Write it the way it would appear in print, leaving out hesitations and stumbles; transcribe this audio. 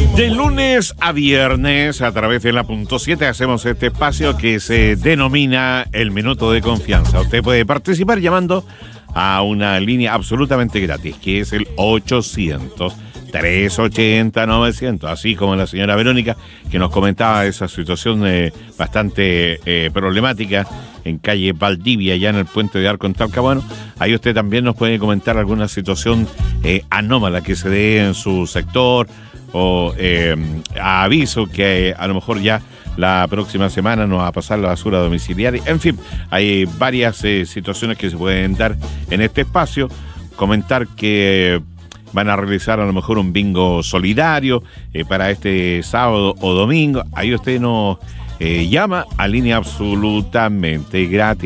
De lunes a viernes, a través de la .7, hacemos este espacio que se denomina el Minuto de Confianza. Usted puede participar llamando a una línea absolutamente gratis, que es el 800-380-900. Así como la señora Verónica, que nos comentaba esa situación bastante problemática en calle Valdivia, allá en el puente de Arco en Talcahuano. Ahí usted también nos puede comentar alguna situación anómala que se dé en su sector, o aviso que a lo mejor ya la próxima semana nos va a pasar la basura domiciliaria. En fin, hay varias situaciones que se pueden dar en este espacio. Comentar que van a realizar a lo mejor un bingo solidario para este sábado o domingo. Ahí usted nos llama a línea absolutamente gratis.